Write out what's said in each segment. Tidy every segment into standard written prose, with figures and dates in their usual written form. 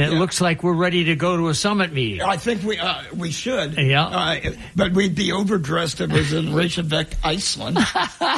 And it looks like we're ready to go to a summit meeting. I think we should. Yeah. But we'd be overdressed. It was in Reykjavik, Iceland. In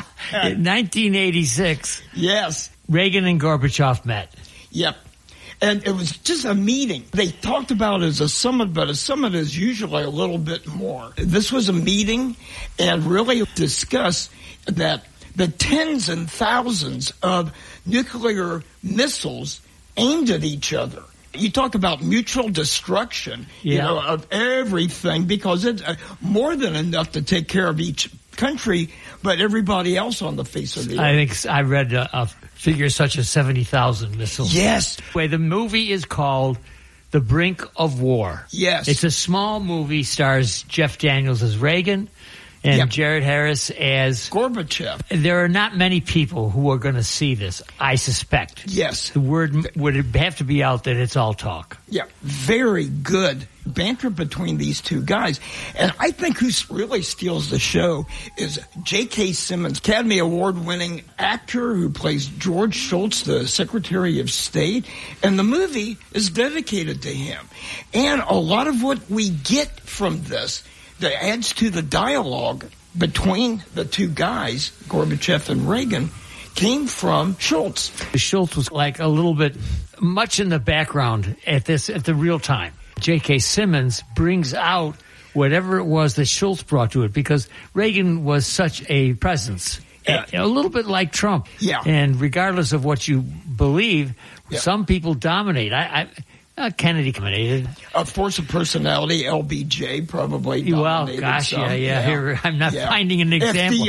1986. Yes. Reagan and Gorbachev met. Yep. And it was just a meeting. They talked about it as a summit, but a summit is usually a little bit more. This was a meeting and really discussed that the tens and thousands of nuclear missiles aimed at each other. You talk about mutual destruction, of everything, because it's more than enough to take care of each country, but everybody else on the face of the earth. I think I read a figure such as 70,000 missiles. Yes. The movie is called The Brink of War. Yes. It's a small movie, stars Jeff Daniels as Reagan and Jared Harris as Gorbachev. There are not many people who are going to see this, I suspect. Yes. The word would have to be out that it's all talk. Yeah, very good banter between these two guys. And I think who really steals the show is J.K. Simmons, Academy Award-winning actor who plays George Shultz, the Secretary of State. And the movie is dedicated to him. And a lot of what we get from this that adds to the dialogue between the two guys, Gorbachev and Reagan, came from Shultz. Shultz was like a little bit much in the background at the real time. J.K. Simmons brings out whatever it was that Shultz brought to it, because Reagan was such a presence. A little bit like Trump. Yeah. And regardless of what you believe, some people dominate. Kennedy dominated. A force of personality, LBJ probably dominated. Well, gosh, some. Here, I'm not finding an example.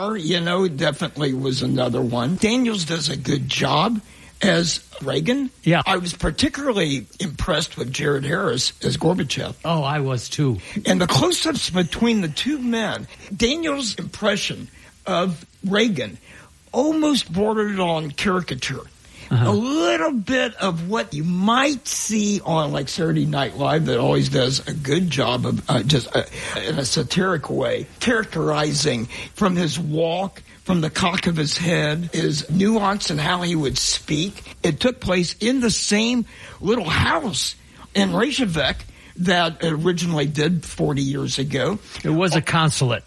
FDR, definitely was another one. Daniels does a good job as Reagan. Yeah. I was particularly impressed with Jared Harris as Gorbachev. Oh, I was too. And the close-ups between the two men, Daniels' impression of Reagan almost bordered on caricature. A little bit of what you might see on like Saturday Night Live that always does a good job of in a satiric way, characterizing from his walk, from the cock of his head, his nuance and how he would speak. It took place in the same little house in Reykjavik that it originally did 40 years ago. It was a consulate.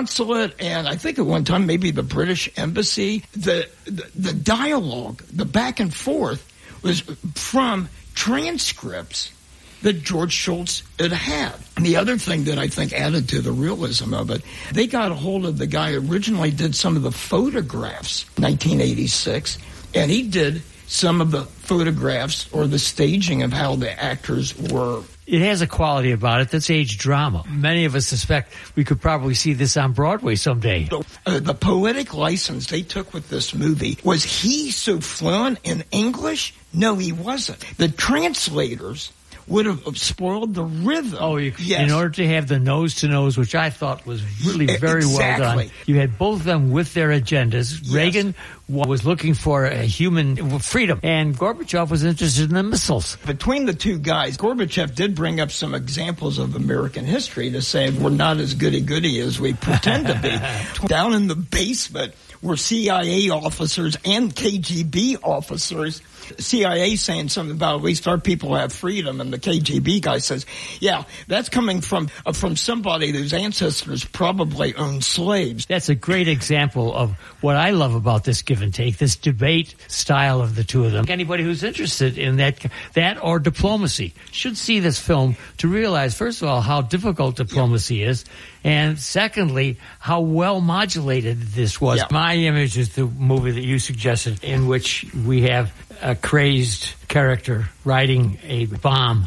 And I think at one time maybe the British Embassy. The dialogue, the back and forth was from transcripts that George Shultz had. And the other thing that I think added to the realism of it, they got a hold of the guy who originally did some of the photographs, 1986, and he did some of the photographs or the staging of how the actors were. It has a quality about it that's age drama. Many of us suspect we could probably see this on Broadway someday. The poetic license they took with this movie, was he so fluent in English? No, he wasn't. The translators would have spoiled the rhythm. Oh, in order to have the nose-to-nose, which I thought was really very well done. You had both of them with their agendas. Yes. Reagan was looking for a human freedom, and Gorbachev was interested in the missiles. Between the two guys, Gorbachev did bring up some examples of American history to say we're not as goody-goody as we pretend to be. Down in the basement were CIA officers and KGB officers. CIA saying something about at least our people have freedom, and the KGB guy says, yeah, that's coming from somebody whose ancestors probably owned slaves. That's a great example of what I love about this give and take, this debate style of the two of them. Anybody who's interested in that or diplomacy should see this film to realize, first of all, how difficult diplomacy is, and secondly, how well modulated this was. Yeah. My image is the movie that you suggested, in which we have a crazed character riding a bomb.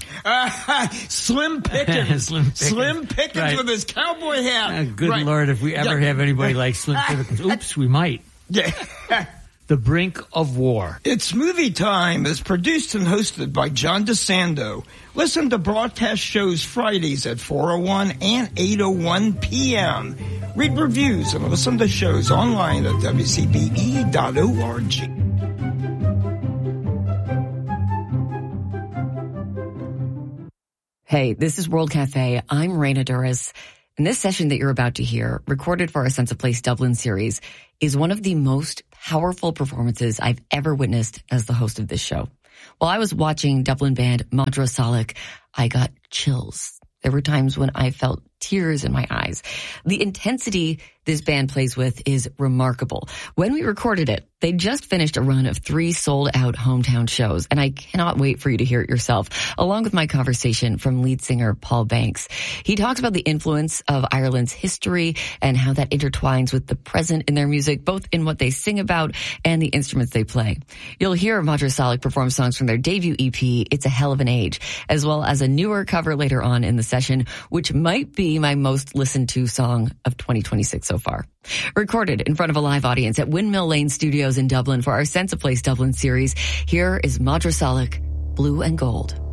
Slim Pickens. Slim Pickens right. With his cowboy hat. Good right. Lord, if we ever have anybody like Slim Pickens. Oops, we might. Yeah. The Brink of War. It's Movie Time is produced and hosted by John DeSando. Listen to broadcast shows Fridays at 4:01 and 8:01 p.m. Read reviews and listen to shows online at WCBE.org. Hey, this is World Cafe. I'm Raina Duras. And this session that you're about to hear, recorded for our Sense of Place Dublin series, is one of the most powerful performances I've ever witnessed as the host of this show. While I was watching Dublin band Madrasalik, I got chills. There were times when I felt tears in my eyes. The intensity this band plays with is remarkable. When we recorded it, they just finished a run of 3 sold-out hometown shows, and I cannot wait for you to hear it yourself, along with my conversation from lead singer Paul Banks. He talks about the influence of Ireland's history and how that intertwines with the present in their music, both in what they sing about and the instruments they play. You'll hear Madrasalik perform songs from their debut EP, It's a Hell of an Age, as well as a newer cover later on in the session, which might be my most listened to song of 2026 so far. Recorded in front of a live audience at Windmill Lane Studios in Dublin for our Sense of Place Dublin series, here is Madrasalik, Blue and Gold.